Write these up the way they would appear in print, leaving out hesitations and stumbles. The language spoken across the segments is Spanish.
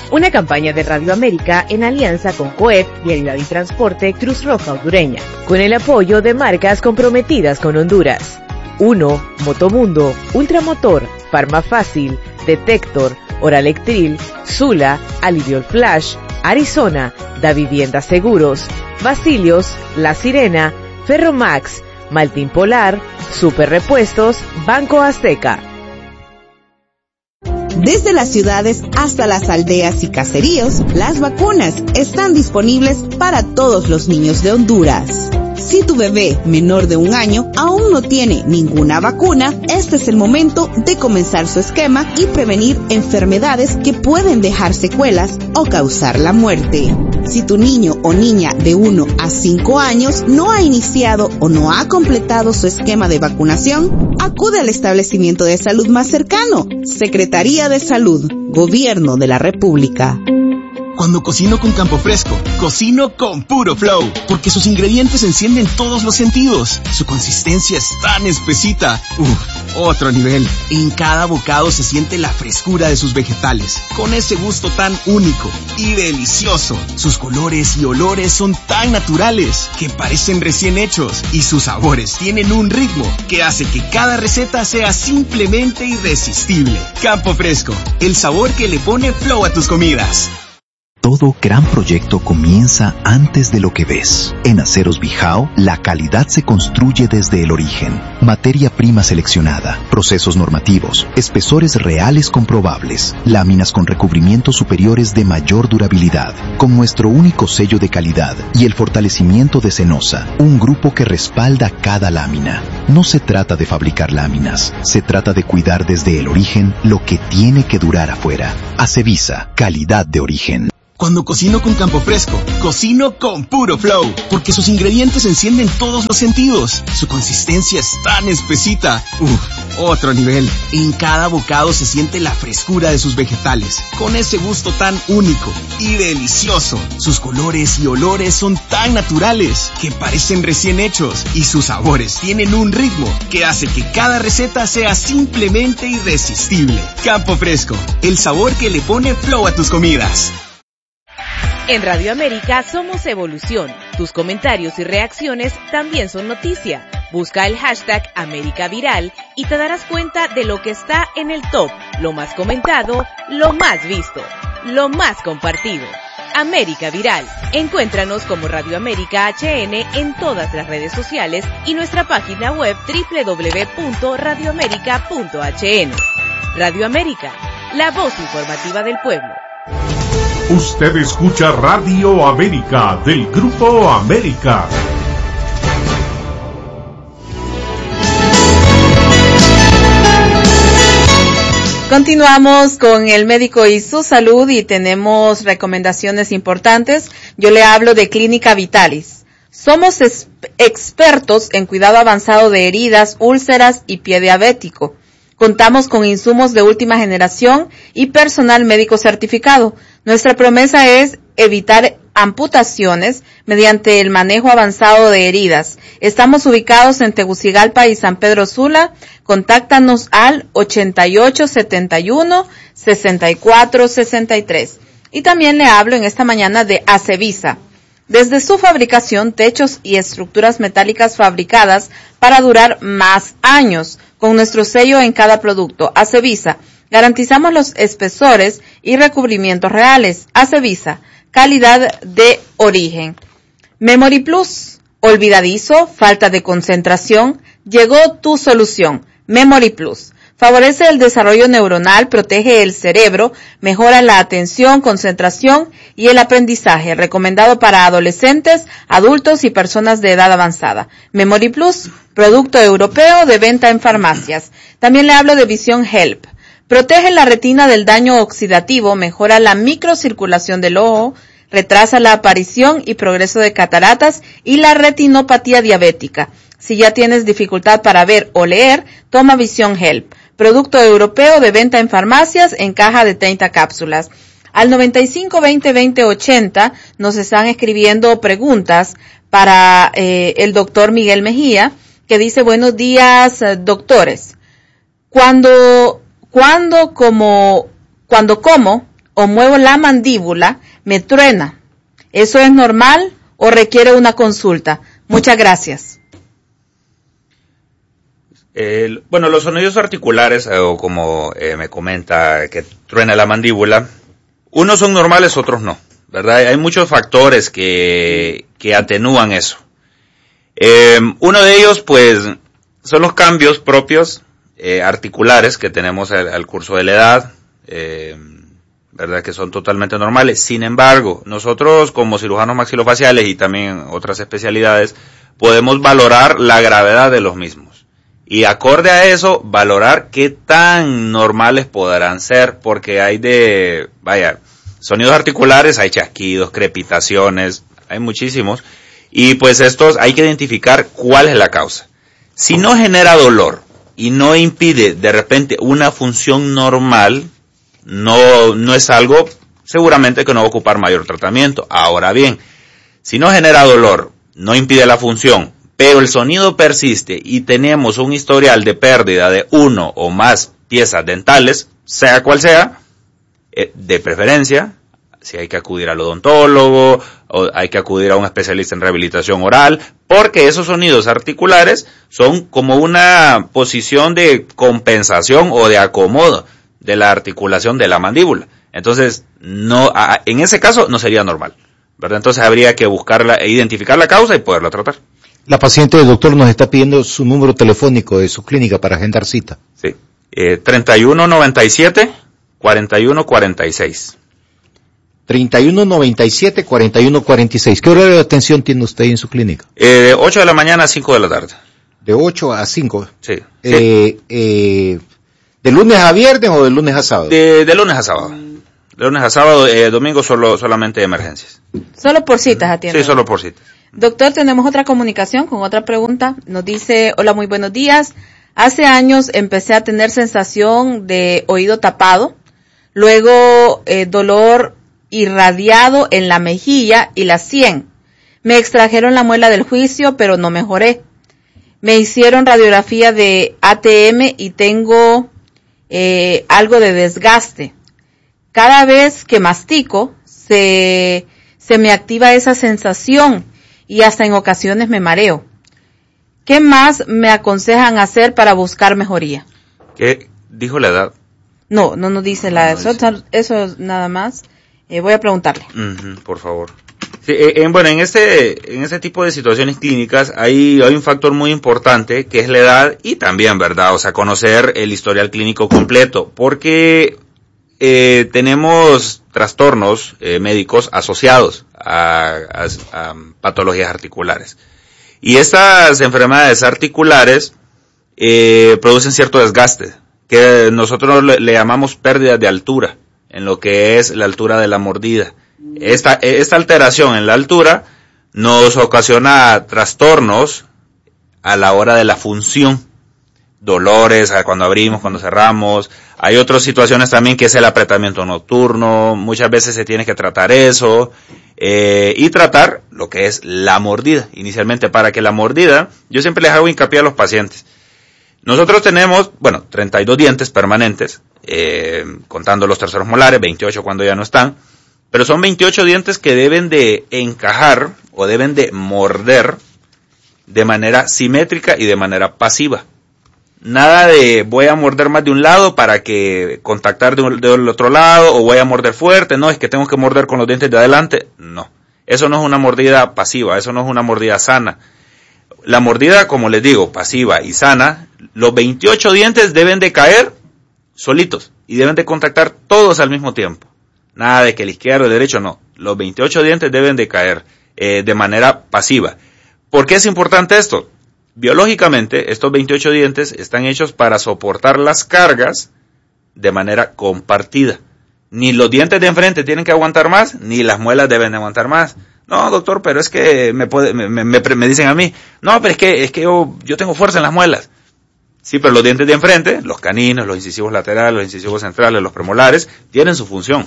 Una campaña de Radio América en alianza con COEP, Vialidad y Transporte Cruz Roja Hondureña, con el apoyo de marcas comprometidas con Honduras. 1. Motomundo, Ultramotor, Farmafácil, Detector, Oralectril, Sula, Aliviol Flash, Arizona, Da Vivienda Seguros, Basilios, La Sirena, Ferromax, Maltín Polar, Super Repuestos, Banco Azteca. Desde las ciudades hasta las aldeas y caseríos, las vacunas están disponibles para todos los niños de Honduras. Si tu bebé menor de 1 año aún no tiene ninguna vacuna, este es el momento de comenzar su esquema y prevenir enfermedades que pueden dejar secuelas o causar la muerte. Si tu niño o niña de 1 a 5 años no ha iniciado o no ha completado su esquema de vacunación, acude al establecimiento de salud más cercano. Secretaría de Salud, Gobierno de la República. Cuando cocino con Campo Fresco, cocino con puro flow, porque sus ingredientes encienden todos los sentidos. Su consistencia es tan espesita. Otro nivel. En cada bocado se siente la frescura de sus vegetales, con ese gusto tan único y delicioso. Sus colores y olores son tan naturales que parecen recién hechos, y sus sabores tienen un ritmo que hace que cada receta sea simplemente irresistible. Campo Fresco, el sabor que le pone flow a tus comidas. Todo gran proyecto comienza antes de lo que ves. En Aceros Bijao, la calidad se construye desde el origen. Materia prima seleccionada, procesos normativos, espesores reales comprobables, láminas con recubrimientos superiores de mayor durabilidad, con nuestro único sello de calidad y el fortalecimiento de Cenosa, un grupo que respalda cada lámina. No se trata de fabricar láminas, se trata de cuidar desde el origen lo que tiene que durar afuera. Acevisa, calidad de origen. Cuando cocino con Campo Fresco, cocino con puro flow, porque sus ingredientes encienden todos los sentidos. Su consistencia es tan espesita. Otro nivel. En cada bocado se siente la frescura de sus vegetales, con ese gusto tan único y delicioso. Sus colores y olores son tan naturales que parecen recién hechos, y sus sabores tienen un ritmo que hace que cada receta sea simplemente irresistible. Campo Fresco, el sabor que le pone flow a tus comidas. En Radio América somos evolución. Tus comentarios y reacciones también son noticia. Busca el hashtag América Viral y te darás cuenta de lo que está en el top, lo más comentado, lo más visto, lo más compartido. América Viral. Encuéntranos como Radio América HN en todas las redes sociales y nuestra página web www.radioamerica.hn. Radio América, la voz informativa del pueblo. Usted escucha Radio América del Grupo América. Continuamos con el médico y su salud y tenemos recomendaciones importantes. Yo le hablo de Clínica Vitalis. Somos expertos en cuidado avanzado de heridas, úlceras y pie diabético. Contamos con insumos de última generación y personal médico certificado. Nuestra promesa es evitar amputaciones mediante el manejo avanzado de heridas. Estamos ubicados en Tegucigalpa y San Pedro Sula. Contáctanos al 8871-6463. Y también le hablo en esta mañana de Acevisa. Desde su fabricación, techos y estructuras metálicas fabricadas para durar más años, con nuestro sello en cada producto. Acevisa, garantizamos los espesores y recubrimientos reales. Acevisa, calidad de origen. Memory Plus, olvidadizo, falta de concentración, llegó tu solución. Memory Plus. Favorece el desarrollo neuronal, protege el cerebro, mejora la atención, concentración y el aprendizaje. Recomendado para adolescentes, adultos y personas de edad avanzada. Memory Plus, producto europeo de venta en farmacias. También le hablo de Vision Help. Protege la retina del daño oxidativo, mejora la microcirculación del ojo, retrasa la aparición y progreso de cataratas y la retinopatía diabética. Si ya tienes dificultad para ver o leer, toma Vision Help. Producto europeo de venta en farmacias en caja de 30 cápsulas. Al 9520-2080 nos están escribiendo preguntas para el doctor Miguel Mejía, que dice: buenos días, doctores. Cuando como o muevo la mandíbula, me truena. ¿Eso es normal o requiere una consulta? Muchas gracias. Bueno, los sonidos articulares, o como me comenta, que truena la mandíbula, unos son normales, otros no, ¿verdad? Hay muchos factores que atenúan eso. Uno de ellos, pues, son los cambios propios articulares que tenemos al curso de la edad, ¿verdad? Que son totalmente normales. Sin embargo, nosotros como cirujanos maxilofaciales y también otras especialidades, podemos valorar la gravedad de los mismos. Y acorde a eso, valorar qué tan normales podrán ser, porque hay sonidos articulares, hay chasquidos, crepitaciones, hay muchísimos, y pues estos hay que identificar cuál es la causa. Si no genera dolor y no impide de repente una función normal, no es algo seguramente que no va a ocupar mayor tratamiento. Ahora bien, si no genera dolor, no impide la función, pero el sonido persiste y tenemos un historial de pérdida de uno o más piezas dentales, sea cual sea, de preferencia, si hay que acudir al odontólogo o hay que acudir a un especialista en rehabilitación oral, porque esos sonidos articulares son como una posición de compensación o de acomodo de la articulación de la mandíbula. Entonces, en ese caso no sería normal, ¿verdad? Entonces habría que identificar la causa y poderla tratar. La paciente del doctor nos está pidiendo su número telefónico de su clínica para agendar cita. Sí, 3197-4146. 3197-4146. ¿Qué horario de atención tiene usted en su clínica? De 8 de la mañana a 5 de la tarde. De 8 a 5. Sí. ¿De lunes a viernes o de lunes a sábado? De lunes a sábado. De lunes a sábado, domingo solamente emergencias. Solo por citas atienden. Sí, solo por citas. Doctor, tenemos otra comunicación con otra pregunta. Nos dice, hola, muy buenos días. Hace años empecé a tener sensación de oído tapado, luego dolor irradiado en la mejilla y la sien. Me extrajeron la muela del juicio, pero no mejoré. Me hicieron radiografía de ATM y tengo algo de desgaste. Cada vez que mastico, se me activa esa sensación y hasta en ocasiones me mareo. ¿Qué más me aconsejan hacer para buscar mejoría? ¿Qué dijo la edad? No nos dice la edad. Eso nada más. Voy a preguntarle. Por favor. Sí, bueno, en este tipo de situaciones clínicas hay un factor muy importante que es la edad y también, ¿verdad? O sea, conocer el historial clínico completo, porque tenemos trastornos médicos asociados a patologías articulares. Y estas enfermedades articulares producen cierto desgaste, que nosotros le llamamos pérdida de altura, en lo que es la altura de la mordida. Esta alteración en la altura nos ocasiona trastornos a la hora de la función, dolores cuando abrimos, cuando cerramos. Hay otras situaciones también que es el apretamiento nocturno, muchas veces se tiene que tratar eso, y tratar lo que es la mordida. Inicialmente, para que la mordida, yo siempre les hago hincapié a los pacientes. Nosotros tenemos, 32 dientes permanentes, contando los terceros molares, 28 cuando ya no están, pero son 28 dientes que deben de encajar o deben de morder de manera simétrica y de manera pasiva. Nada de voy a morder más de un lado para que contactar del otro lado, o voy a morder fuerte, no, es que tengo que morder con los dientes de adelante. No, eso no es una mordida pasiva, eso no es una mordida sana. La mordida, como les digo, pasiva y sana, los 28 dientes deben de caer solitos y deben de contactar todos al mismo tiempo. Nada de que el izquierdo, el derecho, no. Los 28 dientes deben de caer de manera pasiva. ¿Por qué es importante esto? Biológicamente, estos 28 dientes están hechos para soportar las cargas de manera compartida. Ni los dientes de enfrente tienen que aguantar más, ni las muelas deben de aguantar más. No, doctor, pero es que me dicen a mí, no, pero es que yo tengo fuerza en las muelas. Sí, pero los dientes de enfrente, los caninos, los incisivos laterales, los incisivos centrales, los premolares, tienen su función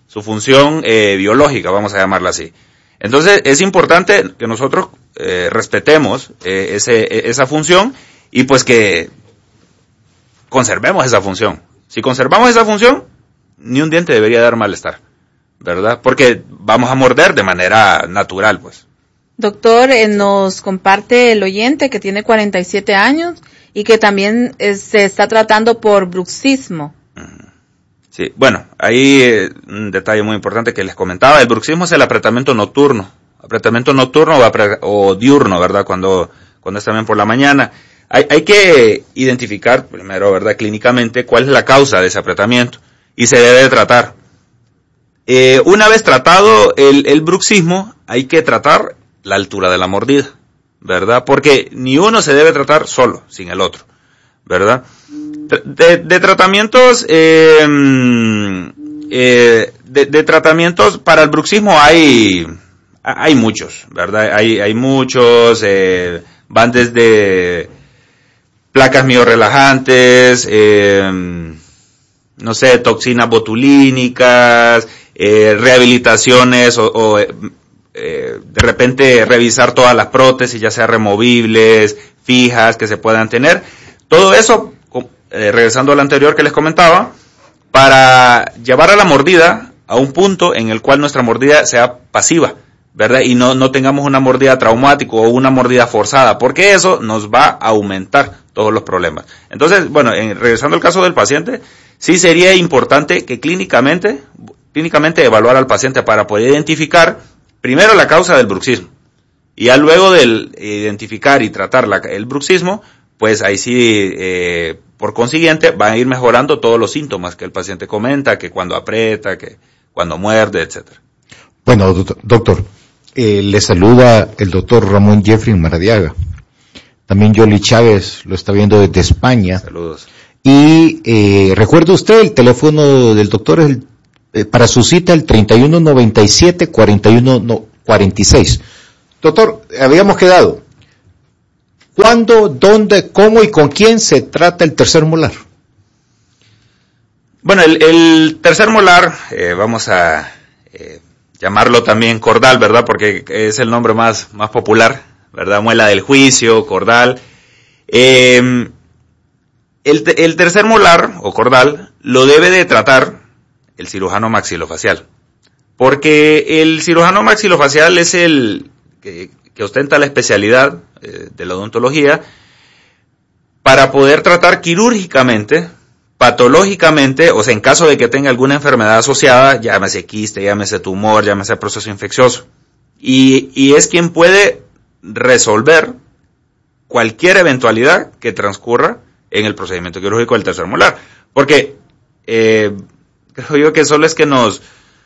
biológica, vamos a llamarla así. Entonces, es importante que nosotros respetemos esa función y pues que conservemos esa función. Si conservamos esa función, ni un diente debería dar malestar, ¿verdad? Porque vamos a morder de manera natural, pues. Doctor, nos comparte el oyente que tiene 47 años y que también se está tratando por bruxismo. Sí, bueno, ahí un detalle muy importante que les comentaba, el bruxismo es el apretamiento nocturno o diurno, ¿verdad? Cuando es también por la mañana. Hay que identificar primero, ¿verdad? Clínicamente cuál es la causa de ese apretamiento y se debe tratar. Una vez tratado el bruxismo, hay que tratar la altura de la mordida, ¿verdad? Porque ni uno se debe tratar solo, sin el otro, ¿verdad? De tratamientos, de tratamientos para el bruxismo hay muchos, ¿verdad? Hay muchos, van desde placas miorelajantes, no sé, toxinas botulínicas, rehabilitaciones o de repente revisar todas las prótesis, ya sea removibles, fijas, que se puedan tener. Todo eso, regresando a lo anterior que les comentaba, para llevar a la mordida a un punto en el cual nuestra mordida sea pasiva, ¿verdad? Y no tengamos una mordida traumática o una mordida forzada, porque eso nos va a aumentar todos los problemas. Entonces, bueno, regresando al caso del paciente, sí sería importante que clínicamente evaluar al paciente para poder identificar primero la causa del bruxismo. Y ya luego de identificar y tratar el bruxismo, pues ahí sí, por consiguiente, van a ir mejorando todos los síntomas que el paciente comenta, que cuando aprieta, que cuando muerde, etcétera. Bueno, doctor, le saluda el doctor Ramón Jeffrey Maradiaga. También Yoli Chávez lo está viendo desde España. Saludos. Y recuerda usted, el teléfono del doctor es para su cita el 3197-4146. Doctor, habíamos quedado. ¿Cuándo, dónde, cómo y con quién se trata el tercer molar? Bueno, el tercer molar, vamos a llamarlo también cordal, ¿verdad? Porque es el nombre más popular, ¿verdad? Muela del juicio, cordal. El tercer molar o cordal lo debe de tratar el cirujano maxilofacial, porque el cirujano maxilofacial es el que ostenta la especialidad de la odontología para poder tratar quirúrgicamente, patológicamente, o sea, en caso de que tenga alguna enfermedad asociada, llámese quiste, llámese tumor, llámese proceso infeccioso, y es quien puede resolver cualquier eventualidad que transcurra en el procedimiento quirúrgico del tercer molar, porque creo yo que solo es que nos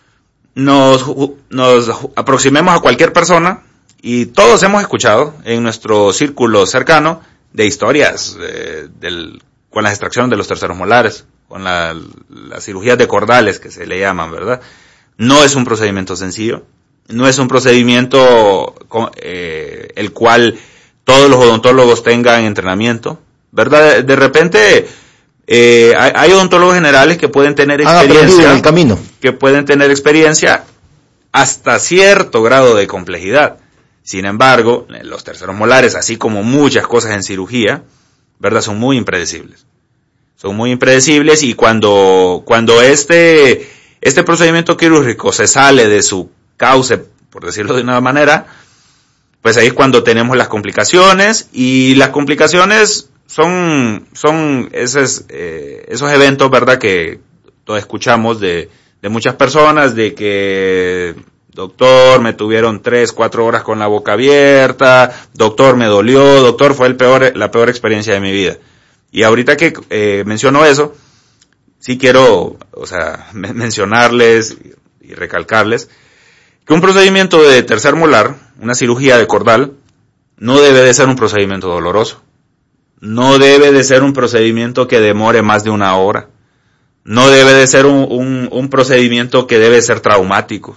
aproximemos a cualquier persona y todos hemos escuchado en nuestro círculo cercano de historias con las extracciones de los terceros molares, con las cirugías de cordales que se le llaman, ¿verdad? No es un procedimiento sencillo, no es un procedimiento el cual todos los odontólogos tengan entrenamiento, ¿verdad? De repente hay odontólogos generales que pueden tener experiencia en el camino, que pueden tener experiencia hasta cierto grado de complejidad. Sin embargo, los terceros molares, así como muchas cosas en cirugía, ¿verdad? Son muy impredecibles. Son muy impredecibles y cuando este procedimiento quirúrgico se sale de su cauce, por decirlo de una manera, pues ahí es cuando tenemos las complicaciones, y las complicaciones son esos eventos, ¿verdad? Que todos escuchamos de muchas personas, de que doctor, me tuvieron 3-4 horas con la boca abierta, doctor, me dolió, doctor, fue la peor experiencia de mi vida. Y ahorita que menciono eso, sí quiero, mencionarles y recalcarles que un procedimiento de tercer molar, una cirugía de cordal, no debe de ser un procedimiento doloroso. No debe de ser un procedimiento que demore más de 1 hora. No debe de ser un procedimiento que debe ser traumático.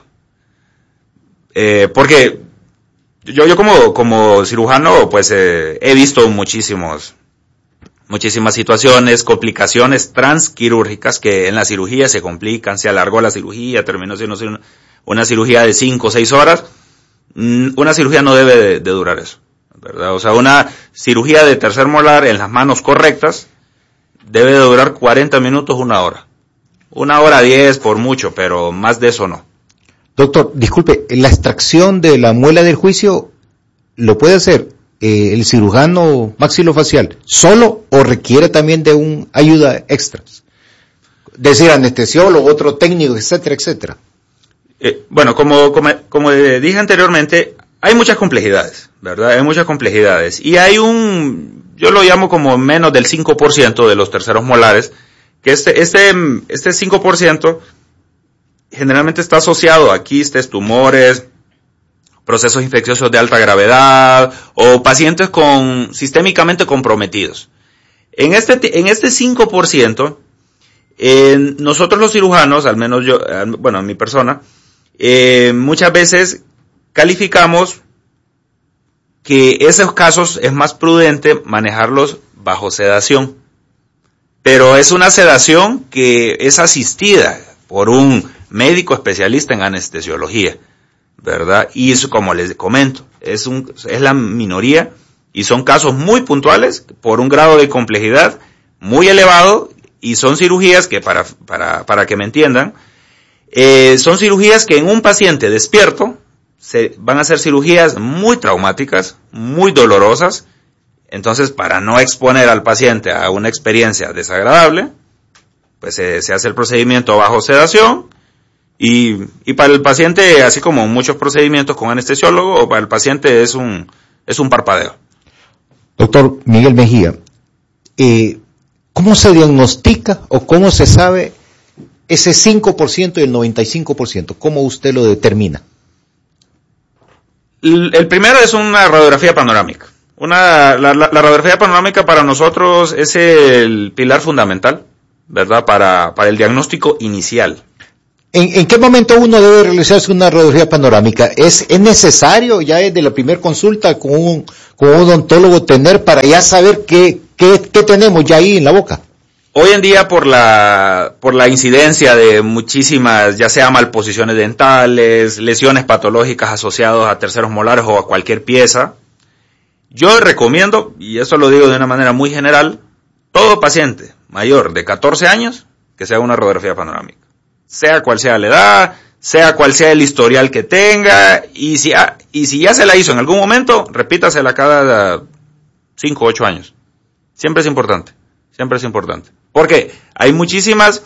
Porque yo como cirujano, pues he visto muchísimas situaciones, complicaciones transquirúrgicas que en la cirugía se complican, se alargó la cirugía, terminó siendo una cirugía de 5 o 6 horas. Una cirugía no debe de durar eso, ¿verdad? O sea, una cirugía de tercer molar en las manos correctas debe de durar 40 minutos, 1 hora, 1 hora 10 por mucho, pero más de eso no. Doctor, disculpe, ¿la extracción de la muela del juicio lo puede hacer el cirujano maxilofacial solo o requiere también de una ayuda extra? Es decir, anestesiólogo, otro técnico, etcétera, etcétera. Bueno, como dije anteriormente, hay muchas complejidades, ¿verdad? Hay muchas complejidades. Y hay yo lo llamo como menos del 5% de los terceros molares, que este 5% generalmente está asociado a quistes, tumores, procesos infecciosos de alta gravedad o pacientes sistémicamente comprometidos. En este 5%, nosotros los cirujanos, al menos yo, bueno, mi persona, muchas veces calificamos que esos casos es más prudente manejarlos bajo sedación. Pero es una sedación que es asistida por un médico especialista en anestesiología, ¿verdad? Y eso, como les comento, es la minoría y son casos muy puntuales por un grado de complejidad muy elevado y son cirugías que, para que me entiendan, son cirugías que en un paciente despierto van a ser cirugías muy traumáticas, muy dolorosas. Entonces, para no exponer al paciente a una experiencia desagradable, pues se hace el procedimiento bajo sedación y para el paciente, así como muchos procedimientos con anestesiólogo, para el paciente es un parpadeo. Doctor Miguel Mejía, ¿cómo se diagnostica o cómo se sabe ese 5% y el 95%? ¿Cómo usted lo determina? El primero es una radiografía panorámica. La radiografía panorámica para nosotros es el pilar fundamental, ¿verdad? Para el diagnóstico inicial. ¿En qué momento uno debe realizarse una radiografía panorámica? ¿Es necesario ya desde la primera consulta con un odontólogo tener para ya saber qué tenemos ya ahí en la boca? Hoy en día por la incidencia de muchísimas, ya sea malposiciones dentales, lesiones patológicas asociadas a terceros molares o a cualquier pieza, yo recomiendo, y eso lo digo de una manera muy general, todo paciente mayor de 14 años que se haga una radiografía panorámica. Sea cual sea la edad, sea cual sea el historial que tenga, y si ya se la hizo en algún momento, repítasela cada 5 o 8 años. Siempre es importante. Porque hay muchísimas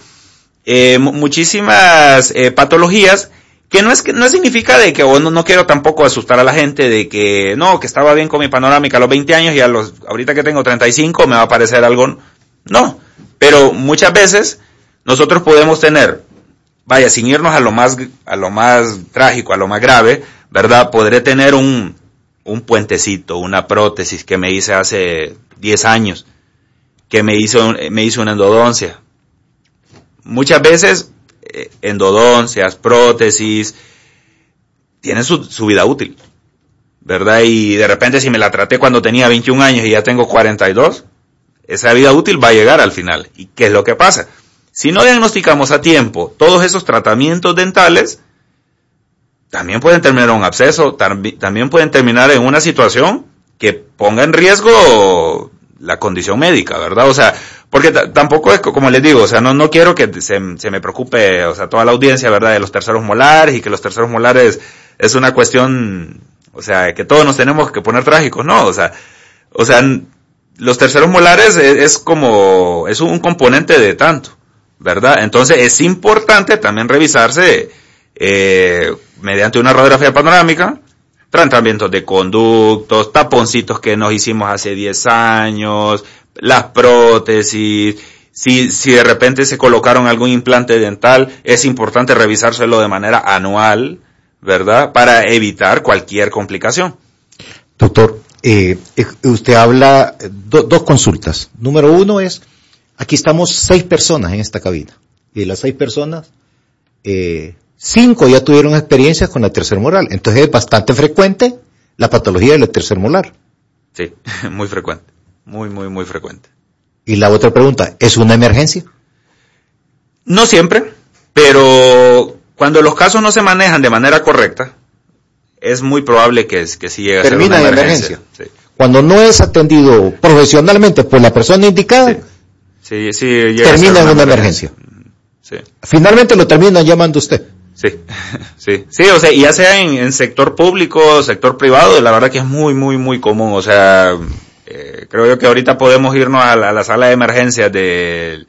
patologías que no significa de que no quiero tampoco asustar a la gente de que no, que estaba bien con mi panorámica a los 20 años y ahorita que tengo 35 me va a parecer algo. No, pero muchas veces nosotros podemos tener, sin irnos a lo más trágico, a lo más grave, ¿verdad? Podré tener un puentecito, una prótesis que me hice hace 10 años, que me hizo una endodoncia. Muchas veces endodoncias, prótesis, tienen su vida útil, ¿verdad? Y de repente si me la traté cuando tenía 21 años y ya tengo 42, esa vida útil va a llegar al final. ¿Y qué es lo que pasa? Si no diagnosticamos a tiempo todos esos tratamientos dentales, también pueden terminar en un absceso, también pueden terminar en una situación que ponga en riesgo la condición médica, ¿verdad? O sea, porque tampoco es, como les digo, o sea, no quiero que se me preocupe, o sea, toda la audiencia, ¿verdad?, de los terceros molares y que los terceros molares es una cuestión, o sea, que todos nos tenemos que poner trágicos, ¿no? O sea, los terceros molares es un componente de tanto, ¿verdad? Entonces es importante también revisarse mediante una radiografía panorámica, tratamientos de conductos, taponcitos que nos hicimos hace 10 años, las prótesis, si de repente se colocaron algún implante dental, es importante revisárselo de manera anual, ¿verdad? Para evitar cualquier complicación. Doctor, usted habla dos consultas. Número uno es, aquí estamos 6 personas en esta cabina, y de las 6 personas, 5 ya tuvieron experiencias con la tercer molar. Entonces es bastante frecuente la patología de la tercer molar. Sí, muy frecuente. Muy frecuente. Y la otra pregunta, ¿es una emergencia? No siempre, pero cuando los casos no se manejan de manera correcta, es muy probable que sí llegue a ser una emergencia. Sí. Cuando no es atendido profesionalmente por la persona indicada, sí, termina en una emergencia. Sí. Finalmente lo termina llamando usted. Sí, sí, o sea, ya sea en sector público, sector privado, la verdad que es muy, muy, muy común, o sea, creo yo que ahorita podemos irnos a la sala de emergencias del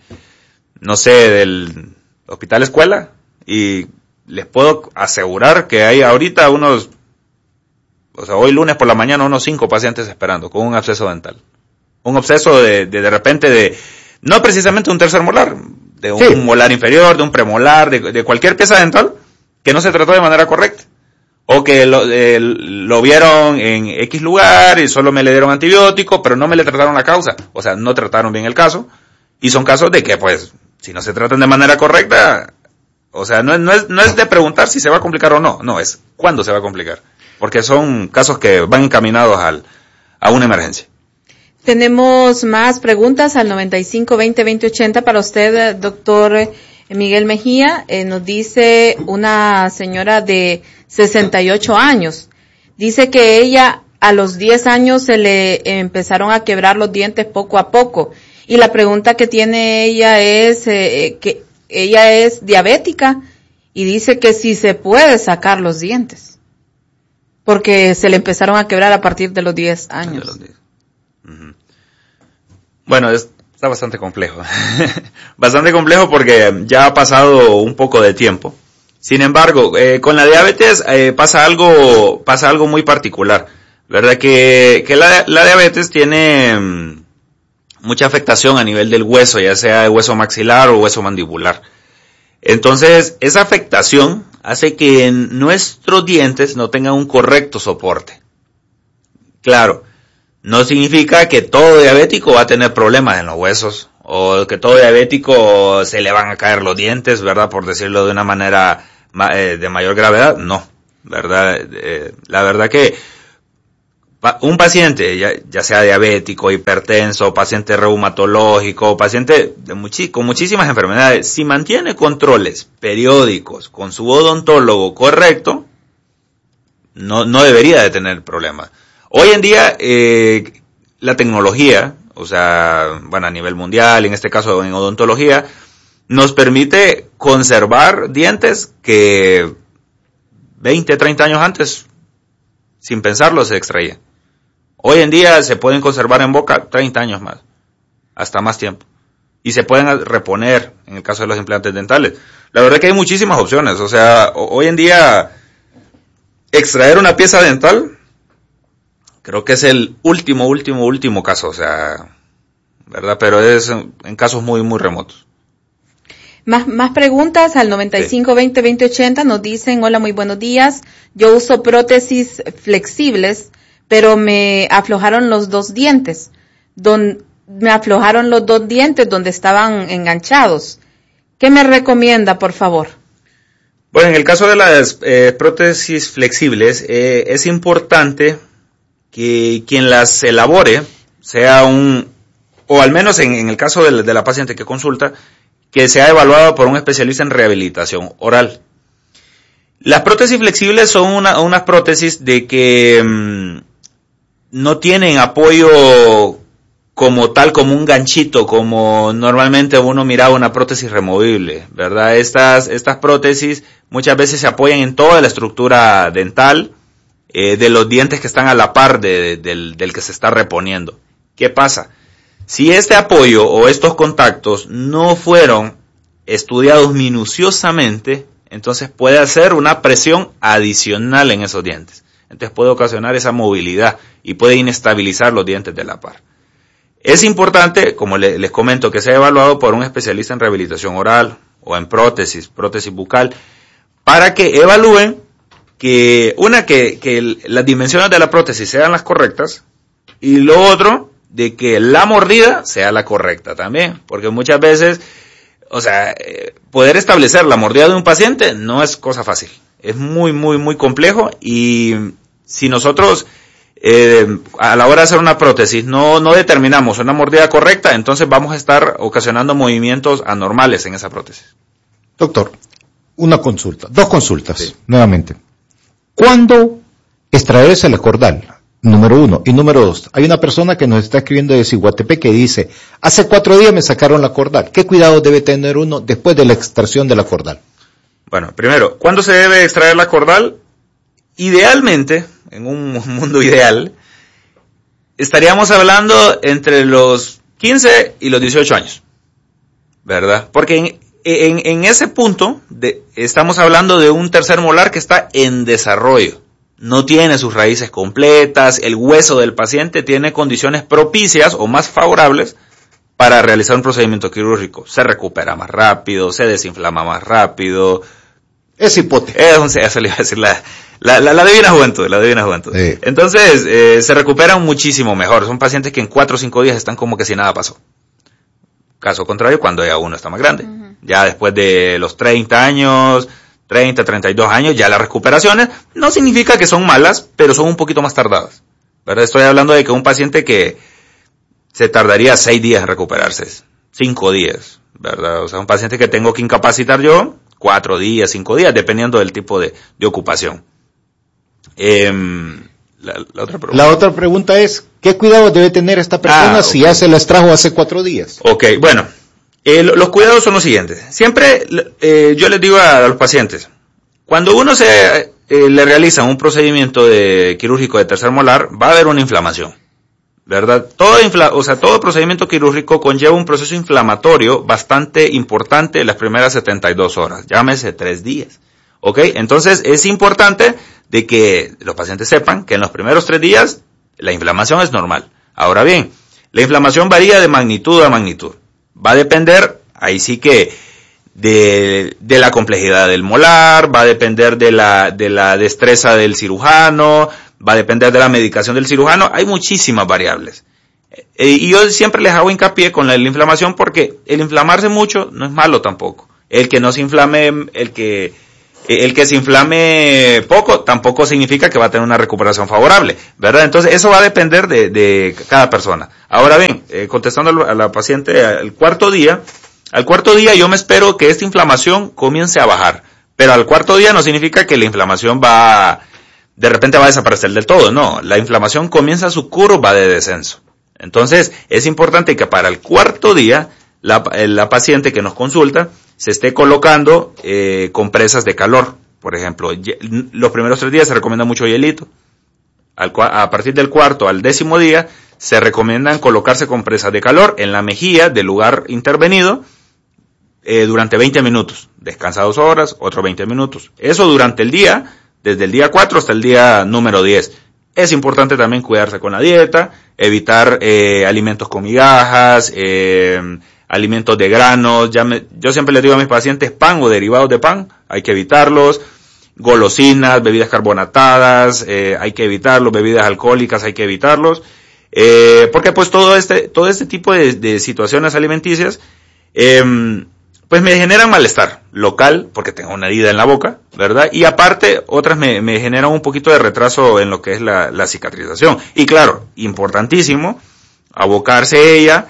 hospital escuela, y les puedo asegurar que hay ahorita hoy lunes por la mañana, unos 5 pacientes esperando con un absceso dental. Un absceso de repente no precisamente un tercer molar, de un molar inferior, de un premolar, de cualquier pieza dental que no se trató de manera correcta, o que lo vieron en X lugar y solo me le dieron antibiótico, pero no me le trataron la causa, o sea, no trataron bien el caso, y son casos de que, pues, si no se tratan de manera correcta, o sea, no es de preguntar si se va a complicar o no, es cuándo se va a complicar, porque son casos que van encaminados a una emergencia. Tenemos más preguntas al 95-20-2080 para usted, doctor Miguel Mejía. Nos dice una señora de 68 años. Dice que ella a los 10 años se le empezaron a quebrar los dientes poco a poco. Y la pregunta que tiene ella es que ella es diabética y dice que si se puede sacar los dientes. Porque se le empezaron a quebrar a partir de los 10 años. Bueno, está bastante complejo. Bastante complejo porque ya ha pasado un poco de tiempo. Sin embargo, con la diabetes pasa algo muy particular. ¿Verdad? Que la diabetes tiene mucha afectación a nivel del hueso, ya sea el hueso maxilar o hueso mandibular. Entonces, esa afectación hace que nuestros dientes no tengan un correcto soporte. Claro, no significa que todo diabético va a tener problemas en los huesos, o que todo diabético se le van a caer los dientes, ¿verdad? Por decirlo de una manera de mayor gravedad, no, ¿verdad? La verdad que un paciente, ya sea diabético, hipertenso, paciente reumatológico, paciente con muchísimas enfermedades, si mantiene controles periódicos con su odontólogo correcto, no debería de tener problemas. Hoy en día, la tecnología, o sea, bueno, a nivel mundial, en este caso en odontología, nos permite conservar dientes que 20, 30 años antes, sin pensarlo, se extraían. Hoy en día se pueden conservar en boca 30 años más, hasta más tiempo. Y se pueden reponer, en el caso de los implantes dentales. La verdad que hay muchísimas opciones, o sea, hoy en día, extraer una pieza dental, creo que es el último caso, o sea, ¿verdad? Pero es en casos muy, muy remotos. Más preguntas al 95-20-2080 nos dicen, hola, muy buenos días, yo uso prótesis flexibles, pero me aflojaron los dos dientes, donde estaban enganchados. ¿Qué me recomienda, por favor? Bueno, en el caso de las prótesis flexibles, es importante que quien las elabore sea o al menos en el caso de la paciente que consulta, que sea evaluado por un especialista en rehabilitación oral. Las prótesis flexibles son unas prótesis de que no tienen apoyo como tal, como un ganchito, como normalmente uno miraba una prótesis removible, ¿verdad? Estas prótesis muchas veces se apoyan en toda la estructura dental, de los dientes que están a la par del que se está reponiendo. ¿Qué pasa? Si este apoyo o estos contactos no fueron estudiados minuciosamente, entonces puede hacer una presión adicional en esos dientes. Entonces puede ocasionar esa movilidad y puede inestabilizar los dientes de la par. Es importante, como les comento, que sea evaluado por un especialista en rehabilitación oral o en prótesis bucal, para que evalúen que las dimensiones de la prótesis sean las correctas, y lo otro, de que la mordida sea la correcta también, porque muchas veces, o sea, poder establecer la mordida de un paciente no es cosa fácil, es muy, muy, muy complejo, y si nosotros a la hora de hacer una prótesis no determinamos una mordida correcta, entonces vamos a estar ocasionando movimientos anormales en esa prótesis. Doctor, dos consultas, nuevamente. ¿Cuándo extraerse la cordal? Número 1. Y número 2, hay una persona que nos está escribiendo de Ciguatepe que dice, hace 4 días me sacaron la cordal. ¿Qué cuidado debe tener uno después de la extracción de la cordal? Bueno, primero, ¿cuándo se debe extraer la cordal? Idealmente, en un mundo ideal, estaríamos hablando entre los 15 y los 18 años, ¿verdad? Porque en ese punto estamos hablando de un tercer molar que está en desarrollo. No tiene sus raíces completas, el hueso del paciente tiene condiciones propicias o más favorables para realizar un procedimiento quirúrgico. Se recupera más rápido, se desinflama más rápido. Es hipote. Eso le iba a decir la divina juventud. Sí. Entonces, se recuperan muchísimo mejor. Son pacientes que en 4 o 5 días están como que si nada pasó. Caso contrario, cuando ya uno está más grande. Uh-huh. Ya después de los 30 años, 30, 32 años, ya las recuperaciones no significa que son malas, pero son un poquito más tardadas, ¿verdad? Estoy hablando de que un paciente que se tardaría 6 días en recuperarse, 5 días, ¿verdad? O sea, un paciente que tengo que incapacitar yo, 4 días, 5 días, dependiendo del tipo de ocupación. La otra pregunta es, ¿qué cuidado debe tener esta persona si ya se la extrajo hace 4 días? Ok, bueno. Los cuidados son los siguientes. Siempre yo les digo a los pacientes, cuando uno le realiza un procedimiento quirúrgico de tercer molar, va a haber una inflamación, ¿verdad? Todo procedimiento quirúrgico conlleva un proceso inflamatorio bastante importante en las primeras 72 horas, llámese 3 días. ¿Ok? Entonces es importante de que los pacientes sepan que en los primeros 3 días la inflamación es normal. Ahora bien, la inflamación varía de magnitud a magnitud. Va a depender, ahí sí que, de la complejidad del molar, va a depender de la destreza del cirujano, va a depender de la medicación del cirujano, hay muchísimas variables. Y yo siempre les hago hincapié con la inflamación porque el inflamarse mucho no es malo tampoco. El que no se inflame, el que se inflame poco tampoco significa que va a tener una recuperación favorable, ¿verdad? Entonces eso va a depender de cada persona. Ahora bien, contestando a la paciente, al cuarto día yo me espero que esta inflamación comience a bajar, pero al cuarto día no significa que la inflamación de repente va a desaparecer del todo, no, la inflamación comienza su curva de descenso. Entonces es importante que para el cuarto día la paciente que nos consulta se esté colocando compresas de calor, por ejemplo. Los primeros 3 días se recomienda mucho hielito. A partir del 4º al 10º día se recomiendan colocarse compresas de calor en la mejilla del lugar intervenido durante 20 minutos. Descansa 2 horas, otros 20 minutos. Eso durante el día, desde el día 4 hasta el día número 10. Es importante también cuidarse con la dieta, evitar alimentos con migajas, alimentos de granos. Yo siempre les digo a mis pacientes, pan o derivados de pan, hay que evitarlos. Golosinas, bebidas carbonatadas, hay que evitarlos. Bebidas alcohólicas, hay que evitarlos. Porque pues todo este tipo de situaciones alimenticias, pues me generan malestar local, porque tengo una herida en la boca, ¿verdad? Y aparte, otras me generan un poquito de retraso en lo que es la cicatrización. Y claro, importantísimo, abocarse ella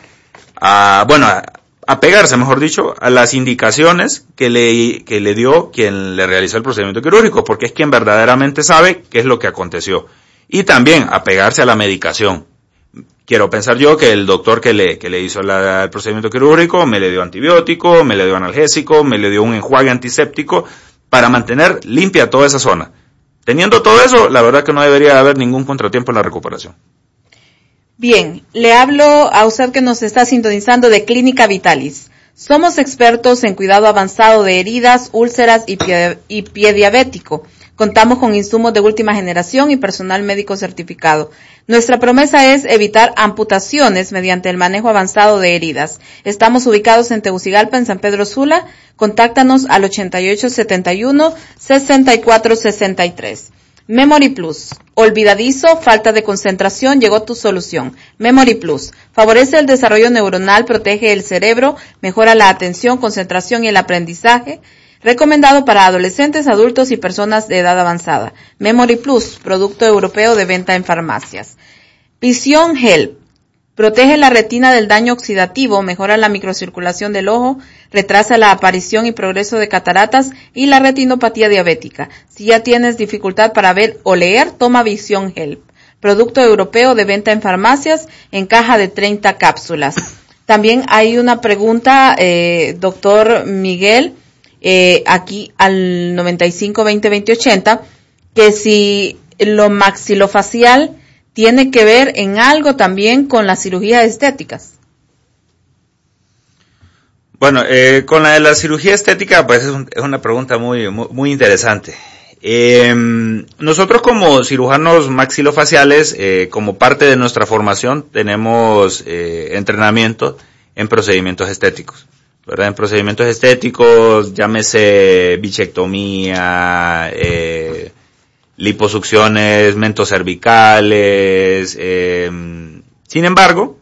a pegarse, mejor dicho, a las indicaciones que le dio quien le realizó el procedimiento quirúrgico, porque es quien verdaderamente sabe qué es lo que aconteció. Y también a pegarse a la medicación. Quiero pensar yo que el doctor que le hizo el procedimiento quirúrgico me le dio antibiótico, me le dio analgésico, me le dio un enjuague antiséptico para mantener limpia toda esa zona. Teniendo todo eso, la verdad que no debería haber ningún contratiempo en la recuperación. Bien, le hablo a usted que nos está sintonizando de Clínica Vitalis. Somos expertos en cuidado avanzado de heridas, úlceras y pie diabético. Contamos con insumos de última generación y personal médico certificado. Nuestra promesa es evitar amputaciones mediante el manejo avanzado de heridas. Estamos ubicados en Tegucigalpa, en San Pedro Sula. Contáctanos al 8871-6463. Memory Plus. Olvidadizo, falta de concentración, llegó tu solución. Memory Plus. Favorece el desarrollo neuronal, protege el cerebro, mejora la atención, concentración y el aprendizaje. Recomendado para adolescentes, adultos y personas de edad avanzada. Memory Plus, producto europeo de venta en farmacias. Vision Help. Protege la retina del daño oxidativo, mejora la microcirculación del ojo, retrasa la aparición y progreso de cataratas y la retinopatía diabética. Si ya tienes dificultad para ver o leer, toma Vision Help. producto europeo de venta en farmacias en caja de 30 cápsulas. También hay una pregunta, doctor Miguel, aquí al 95-20-20-80, que si lo maxilofacial tiene que ver en algo también con las cirugías estéticas. Bueno, con la cirugía estética, pues es una pregunta muy interesante. Nosotros como cirujanos maxilofaciales, como parte de nuestra formación, tenemos entrenamiento en procedimientos estéticos, ¿verdad? En procedimientos estéticos, llámese bichectomía, liposucciones mentocervicales. Sin embargo,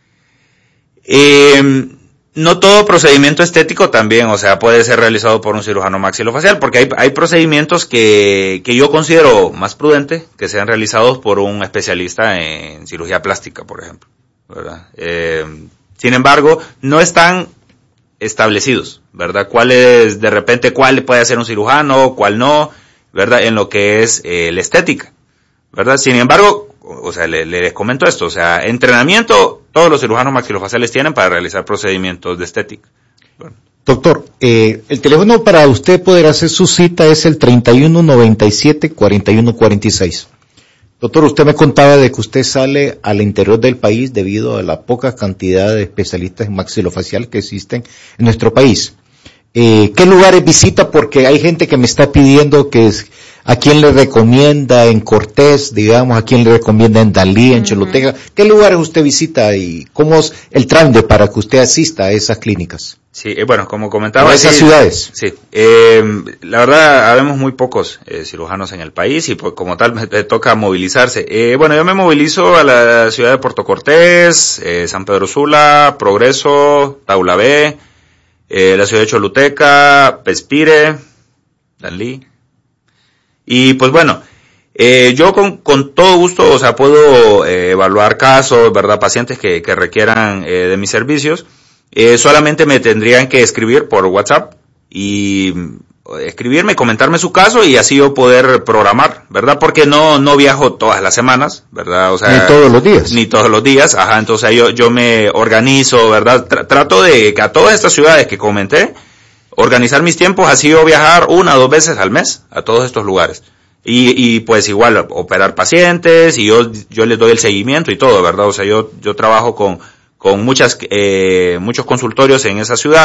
no todo procedimiento estético también, o sea, puede ser realizado por un cirujano maxilofacial, porque hay procedimientos que yo considero más prudente que sean realizados por un especialista en cirugía plástica, por ejemplo, ¿verdad? Sin embargo, no están establecidos, ¿verdad? Cuál puede hacer un cirujano, cuál no, ¿verdad? En lo que es la estética, ¿verdad? Sin embargo, o sea, les comento esto, o sea, entrenamiento todos los cirujanos maxilofaciales tienen para realizar procedimientos de estética. Bueno. Doctor, el teléfono para usted poder hacer su cita es el 3197-4146. Doctor, usted me contaba de que usted sale al interior del país debido a la poca cantidad de especialistas en maxilofacial que existen en nuestro país. ¿Qué lugares visita? Porque hay gente que me está pidiendo a quién le recomienda en Cortés, digamos, a quién le recomienda en Dalí, en Choluteca. ¿Qué lugares usted visita y cómo es el trámite para que usted asista a esas clínicas? Sí, bueno, como comentaba. ¿A esas ciudades? Sí, la verdad, habemos muy pocos cirujanos en el país y como tal me toca movilizarse. Bueno, yo me movilizo a la ciudad de Puerto Cortés, San Pedro Sula, Progreso, Taula B, la ciudad de Choluteca, Pespire, Dalí. Y pues bueno, yo con todo gusto, o sea, puedo evaluar casos, ¿verdad? Pacientes que requieran de mis servicios. Solamente me tendrían que escribir por WhatsApp y escribirme, comentarme su caso y así yo poder programar, ¿verdad? Porque no viajo todas las semanas, ¿verdad? O sea, ni todos los días. Ni todos los días, ajá. Entonces yo me organizo, ¿verdad? Trato de que a todas estas ciudades que comenté, organizar mis tiempos, así yo viajar 1 o 2 veces al mes a todos estos lugares. Y pues igual operar pacientes y yo les doy el seguimiento y todo, ¿verdad? O sea, yo trabajo con muchos consultorios en esa ciudad.